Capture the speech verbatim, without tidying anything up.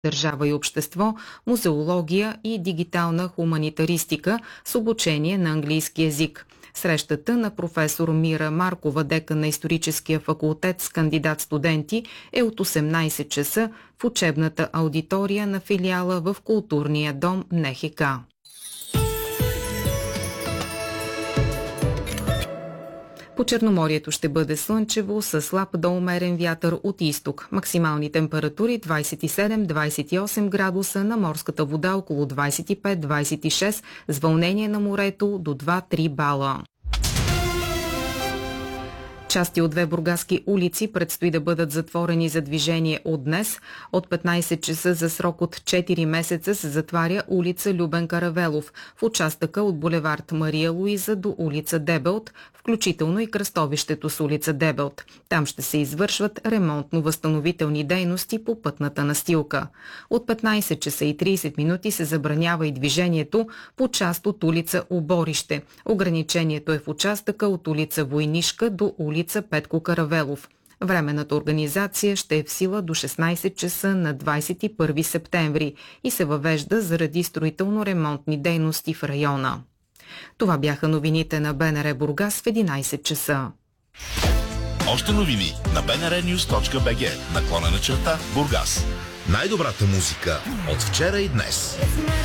държава и общество, музеология и дигитална хуманитаристика с обучение на английски език. Срещата на професор Мира Маркова, декан на историческия факултет с кандидат-студенти, е от осемнайсет часа в учебната аудитория на филиала в културния дом НХК. По Черноморието ще бъде слънчево с слаб до умерен вятър от изток. Максимални температури двайсет и седем до двайсет и осем градуса, на морската вода около двайсет и пет до двайсет и шест, с вълнение на морето до два до три бала. Части от две бургаски улици предстои да бъдат затворени за движение от днес. От петнайсет часа за срок от четири месеца се затваря улица Любен Каравелов в участъка от булевард Мария Луиза до улица Дебелт, включително и кръстовището с улица Дебелт. Там ще се извършват ремонтно-възстановителни дейности по пътната настилка. От петнайсет часа и трийсет минути се забранява и движението по част от улица Оборище. Ограничението е в участъка от улица Войнишка до улица Петко Каравелов. Временната организация ще е в сила до шестнайсет часа на двайсет и първи септември и се въвежда заради строително-ремонтни дейности в района. Това бяха новините на БНР Бургас в единайсет часа. Още новини на би ен ар нюз точка би джи, наклонена черта Бургас. Най-добрата музика от вчера и днес.